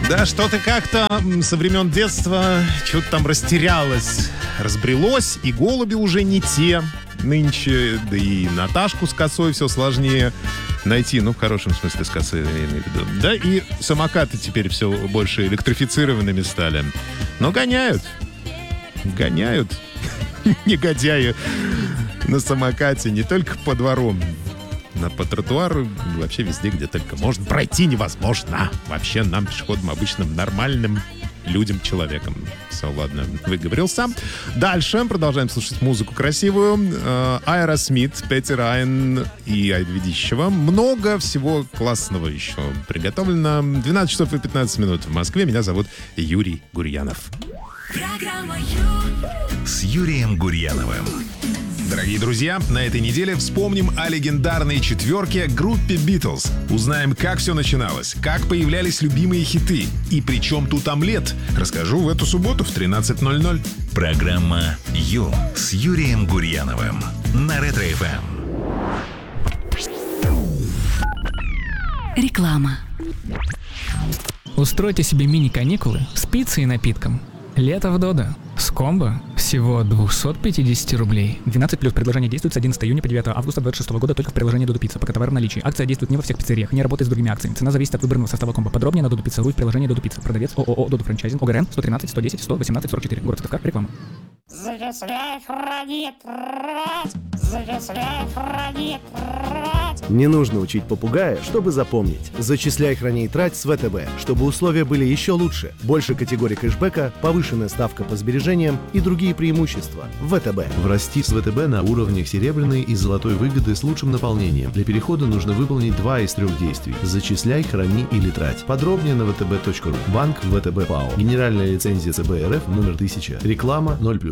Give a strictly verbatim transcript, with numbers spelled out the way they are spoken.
Да, что-то как-то со времен детства что-то там растерялось, разбрелось, и голуби уже не те нынче, да и Наташку с косой все сложнее найти, ну, в хорошем смысле с косой, я имею в виду. Да, и самокаты теперь все больше электрифицированными стали. Но гоняют, гоняют негодяи на самокате не только по двору, но по тротуару, вообще везде, где только можно. Пройти невозможно. Вообще нам, пешеходам, обычным, нормальным людям, человеком. Все, ладно, выговорился. Дальше продолжаем слушать музыку красивую. Аэросмит, Петти Райан и Айдведищева. Много всего классного еще приготовлено. двенадцать часов и пятнадцать минут в Москве. Меня зовут Юрий Гурьянов. Программа Ю с Юрием Гурьяновым. Дорогие друзья, на этой неделе вспомним о легендарной четверке группе Beatles. Узнаем, как все начиналось, как появлялись любимые хиты и при чем тут омлет. Расскажу в эту субботу в тринадцать ноль ноль. Программа Ю с Юрием Гурьяновым на Ретро-эф эм. Реклама. Устройте себе мини-каникулы с пиццей и напитком. Лето в Додо. С комбо всего двести пятьдесят рублей. двенадцать плюс. Предложение действует с одиннадцатого июня по девятое августа две тысячи двадцать шестого года только в приложении Додо Пицца, пока товар в наличии. Акция действует не во всех пиццериях, не работает с другими акциями. Цена зависит от выбранного состава комбо. Подробнее на Додо Пицца ру в приложении Додо Пицца. Продавец ООО Додо Франчайзинг. ОГРН сто тринадцать сто десять сто восемнадцать сорок четыре. Город Сыктывкар. Реклама. Зачисляй, храни, трать! Зачисляй, храни, трать! Не нужно учить попугая, чтобы запомнить. Зачисляй, храни и трать с ВТБ, чтобы условия были еще лучше. Больше категорий кэшбэка, повышенная ставка по сбережениям и другие преимущества. ВТБ. Врасти с ВТБ на уровнях серебряной и золотой выгоды с лучшим наполнением. Для перехода нужно выполнить два из трех действий. Зачисляй, храни или трать. Подробнее на вэ тэ бэ точка ру. Банк ВТБ ПАО. Генеральная лицензия ЦБ РФ номер тысяча. Реклама ноль плюс.